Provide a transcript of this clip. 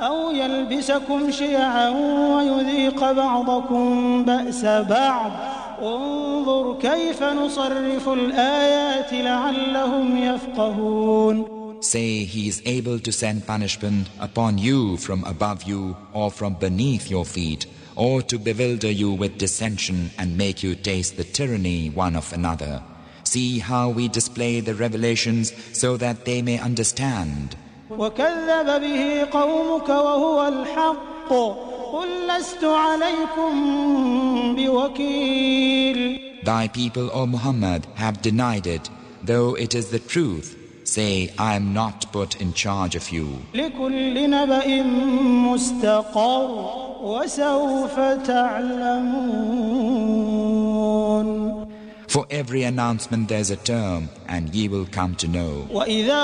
أو يلبسكم شيعا ويذيق بعضكم بأس بعض انظر كيف نصرف الآيات لعلهم يفقهون. Say he is able to send punishment upon you from above you or from beneath your feet, or to bewilder you with dissension and make you taste the tyranny one of another. See how we display the revelations so that they may understand. وكذب به قومك وهو الحق قل لست عليكم بوكيل. Thy people, O Muhammad, have denied it, though it is the truth. Say, I am not put in charge of you. لكل نبأ مستقر وسوف تعلمون. For every announcement there is a term, and ye will come to know. وإذا